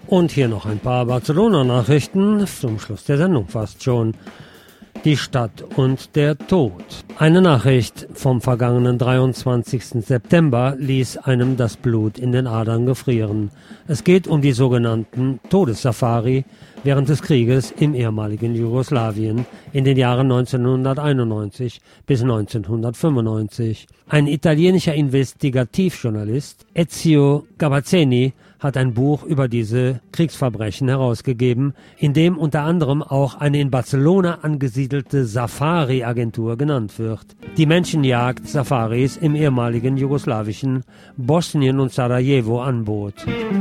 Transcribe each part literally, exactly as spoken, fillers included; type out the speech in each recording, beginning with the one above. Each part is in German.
Und hier noch ein paar Barcelona-Nachrichten, zum Schluss der Sendung fast schon. Die Stadt und der Tod. Eine Nachricht vom vergangenen dreiundzwanzigsten September ließ einem das Blut in den Adern gefrieren. Es geht um die sogenannten Todessafari während des Krieges im ehemaligen Jugoslawien in den Jahren neunzehnhunderteinundneunzig bis neunzehnhundertfünfundneunzig. Ein italienischer Investigativjournalist, Ezio Gavazzeni, hat ein Buch über diese Kriegsverbrechen herausgegeben, in dem unter anderem auch eine in Barcelona angesiedelte Safari-Agentur genannt wird. Die Menschenjagd Safaris im ehemaligen jugoslawischen Bosnien und Sarajevo anbot.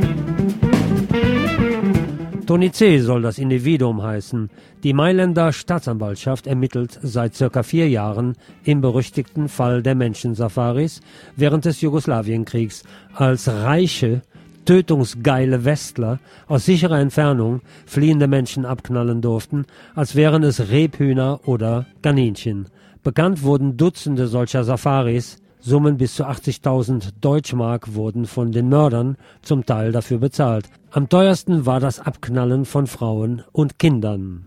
Toni C. soll das Individuum heißen. Die Mailänder Staatsanwaltschaft ermittelt seit circa vier Jahren im berüchtigten Fall der Menschensafaris während des Jugoslawienkriegs als reiche, tötungsgeile Westler aus sicherer Entfernung fliehende Menschen abknallen durften, als wären es Rebhühner oder Kaninchen. Bekannt wurden Dutzende solcher Safaris, Summen bis zu achtzigtausend Deutschmark wurden von den Mördern zum Teil dafür bezahlt. Am teuersten war das Abknallen von Frauen und Kindern.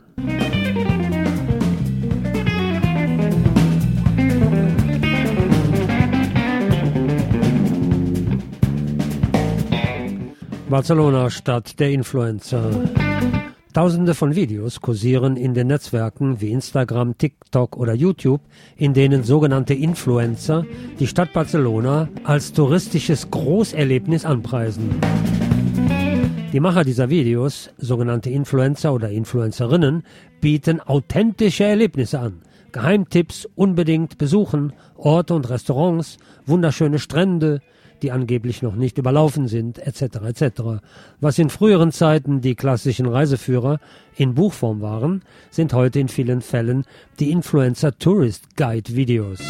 Barcelona, Stadt der Influencer. Tausende von Videos kursieren in den Netzwerken wie Instagram, TikTok oder YouTube, in denen sogenannte Influencer die Stadt Barcelona als touristisches Großerlebnis anpreisen. Die Macher dieser Videos, sogenannte Influencer oder Influencerinnen, bieten authentische Erlebnisse an. Geheimtipps unbedingt besuchen, Orte und Restaurants, wunderschöne Strände, die angeblich noch nicht überlaufen sind, et cetera et cetera. Was in früheren Zeiten die klassischen Reiseführer in Buchform waren, sind heute in vielen Fällen die Influencer Tourist Guide Videos.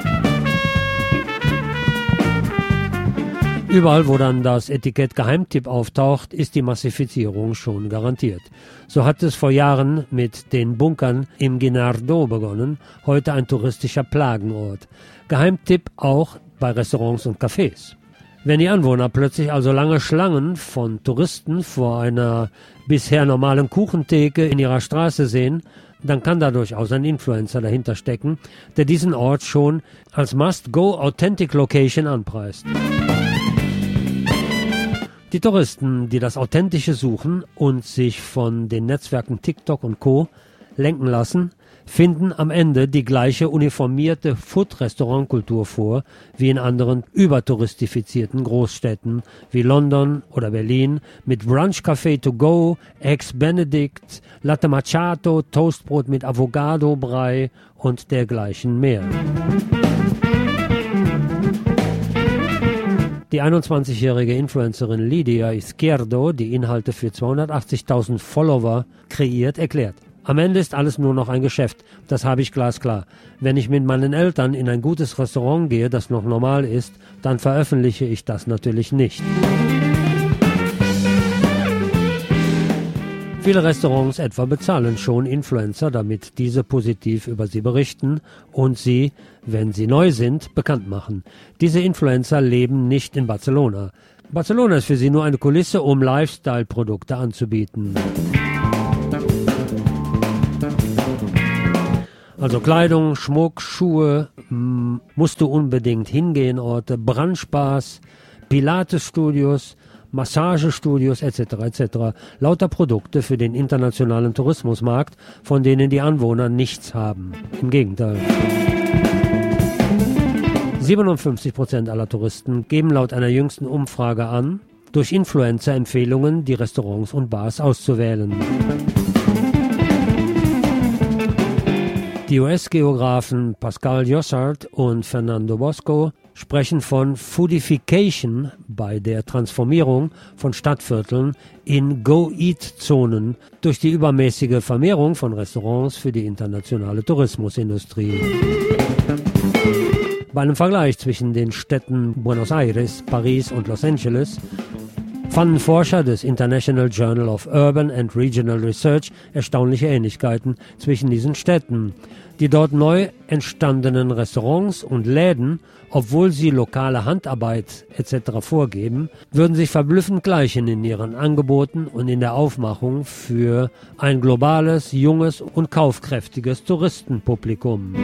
Überall, wo dann das Etikett Geheimtipp auftaucht, ist die Massifizierung schon garantiert. So hat es vor Jahren mit den Bunkern im Guinardó begonnen, heute ein touristischer Plagenort. Geheimtipp auch bei Restaurants und Cafés. Wenn die Anwohner plötzlich also lange Schlangen von Touristen vor einer bisher normalen Kuchentheke in ihrer Straße sehen, dann kann da durchaus ein Influencer dahinter stecken, der diesen Ort schon als Must-Go Authentic Location anpreist. Die Touristen, die das Authentische suchen und sich von den Netzwerken TikTok und Co. lenken lassen, finden am Ende die gleiche uniformierte Food-Restaurant-Kultur vor wie in anderen übertouristifizierten Großstädten wie London oder Berlin mit Brunch-Café to go, Eggs Benedict, Latte Macchiato, Toastbrot mit Avocado-Brei und dergleichen mehr. Die einundzwanzigjährige Influencerin Lydia Izquierdo, die Inhalte für zweihundertachtzigtausend Follower kreiert, erklärt: Am Ende ist alles nur noch ein Geschäft, das habe ich glasklar. Wenn ich mit meinen Eltern in ein gutes Restaurant gehe, das noch normal ist, dann veröffentliche ich das natürlich nicht. Viele Restaurants etwa bezahlen schon Influencer, damit diese positiv über sie berichten und sie, wenn sie neu sind, bekannt machen. Diese Influencer leben nicht in Barcelona. Barcelona ist für sie nur eine Kulisse, um Lifestyle-Produkte anzubieten. Also Kleidung, Schmuck, Schuhe, m- musst du unbedingt hingehen, Orte, Brandspaß, Pilates-Studios, Massagestudios et cetera et cetera. Lauter Produkte für den internationalen Tourismusmarkt, von denen die Anwohner nichts haben. Im Gegenteil. siebenundfünfzig Prozent aller Touristen geben laut einer jüngsten Umfrage an, durch Influencer Empfehlungen, die Restaurants und Bars auszuwählen. Die U S-Geografen Pascal Jossard und Fernando Bosco sprechen von Foodification bei der Transformierung von Stadtvierteln in Go-Eat-Zonen durch die übermäßige Vermehrung von Restaurants für die internationale Tourismusindustrie. Bei einem Vergleich zwischen den Städten Buenos Aires, Paris und Los Angeles fanden Forscher des International Journal of Urban and Regional Research erstaunliche Ähnlichkeiten zwischen diesen Städten. Die dort neu entstandenen Restaurants und Läden, obwohl sie lokale Handarbeit et cetera vorgeben, würden sich verblüffend gleichen in ihren Angeboten und in der Aufmachung für ein globales, junges und kaufkräftiges Touristenpublikum.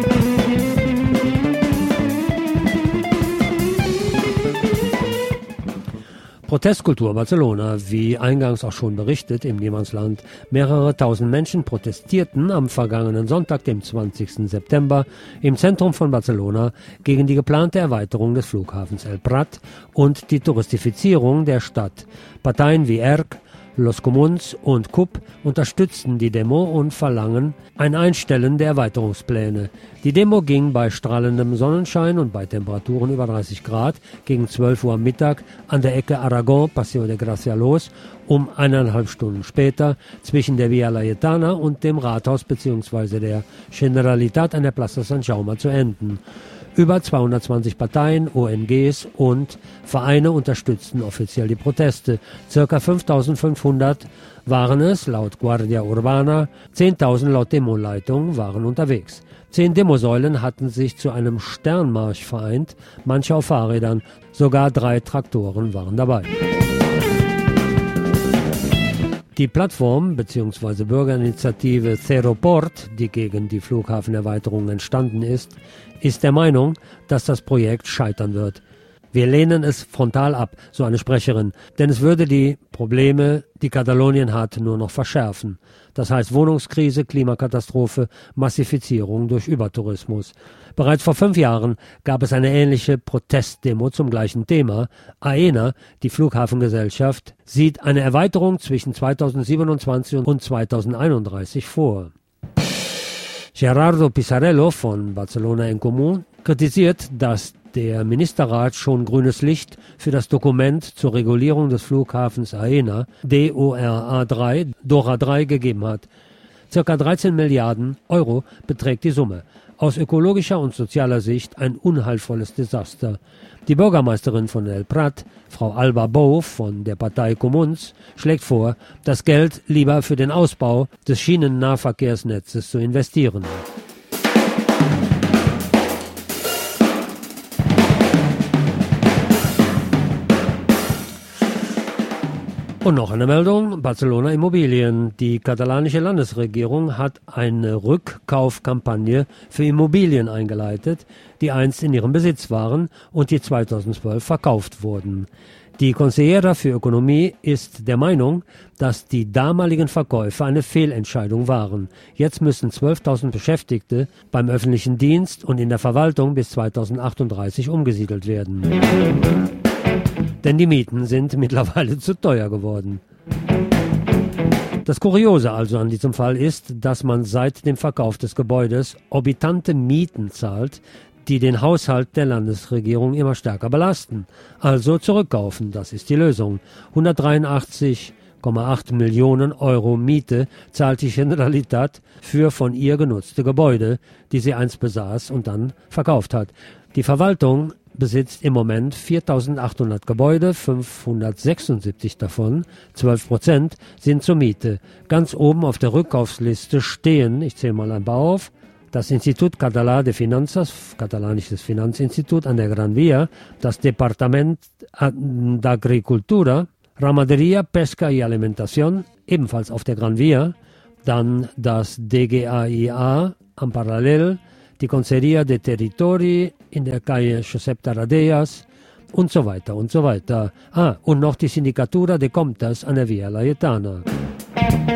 Protestkultur Barcelona, wie eingangs auch schon berichtet im Niemandsland. Mehrere tausend Menschen protestierten am vergangenen Sonntag, dem zwanzigsten September, im Zentrum von Barcelona gegen die geplante Erweiterung des Flughafens El Prat und die Touristifizierung der Stadt. Parteien wie Erc, Los Comuns und C U P unterstützten die Demo und verlangen ein Einstellen der Erweiterungspläne. Die Demo ging bei strahlendem Sonnenschein und bei Temperaturen über dreißig Grad gegen zwölf Uhr am Mittag an der Ecke Aragon, Paseo de Gracia los, um eineinhalb Stunden später zwischen der Via Laietana und dem Rathaus bzw. der Generalitat an der Plaza San Jaume zu enden. Über zweihundertzwanzig Parteien, O N Gs und Vereine unterstützten offiziell die Proteste. Circa fünftausendfünfhundert waren es laut Guardia Urbana, zehntausend laut Demoleitung waren unterwegs. Zehn Demosäulen hatten sich zu einem Sternmarsch vereint, manche auf Fahrrädern, sogar drei Traktoren waren dabei. Die Plattform bzw. Bürgerinitiative Ceroport, die gegen die Flughafenerweiterung entstanden ist, ist der Meinung, dass das Projekt scheitern wird. Wir lehnen es frontal ab, so eine Sprecherin, denn es würde die Probleme, die Katalonien hat, nur noch verschärfen. Das heißt Wohnungskrise, Klimakatastrophe, Massifizierung durch Übertourismus. Bereits vor fünf Jahren gab es eine ähnliche Protestdemo zum gleichen Thema. Aena, die Flughafengesellschaft, sieht eine Erweiterung zwischen zweitausendsiebenundzwanzig und zweitausendeinunddreißig vor. Gerardo Pisarello von Barcelona en Comú kritisiert, dass der Ministerrat schon grünes Licht für das Dokument zur Regulierung des Flughafens Aena, D O R A drei, Dora drei, gegeben hat. Circa dreizehn Milliarden Euro beträgt die Summe. Aus ökologischer und sozialer Sicht ein unheilvolles Desaster. Die Bürgermeisterin von El Prat, Frau Alba Bou von der Partei Comuns, schlägt vor, das Geld lieber für den Ausbau des Schienennahverkehrsnetzes zu investieren. Und noch eine Meldung, Barcelona Immobilien. Die katalanische Landesregierung hat eine Rückkaufkampagne für Immobilien eingeleitet, die einst in ihrem Besitz waren und die zweitausendzwölf verkauft wurden. Die Consellera für Ökonomie ist der Meinung, dass die damaligen Verkäufe eine Fehlentscheidung waren. Jetzt müssen zwölftausend Beschäftigte beim öffentlichen Dienst und in der Verwaltung bis zweitausendachtunddreißig umgesiedelt werden. Denn die Mieten sind mittlerweile zu teuer geworden. Das Kuriose also an diesem Fall ist, dass man seit dem Verkauf des Gebäudes obitante Mieten zahlt, die den Haushalt der Landesregierung immer stärker belasten. Also zurückkaufen, das ist die Lösung. hundertdreiundachtzig Komma acht Millionen Euro Miete zahlt die Generalitat für von ihr genutzte Gebäude, die sie einst besaß und dann verkauft hat. Die Verwaltung besitzt im Moment viertausendachthundert Gebäude, fünfhundertsechsundsiebzig davon, zwölf Prozent, sind zur Miete. Ganz oben auf der Rückkaufsliste stehen, ich zähle mal ein paar auf, das Institut Català de Finanzas, katalanisches Finanzinstitut an der Gran Via, das Departament d'Agricultura, Ramaderia, Pesca y Alimentación, ebenfalls auf der Gran Via, dann das D G A I A am Parallel, die Consejería de Territori in der Calle Josep Tarradellas und so weiter und so weiter. Ah, und noch die Sindicatura de Comptes an der Via Laietana.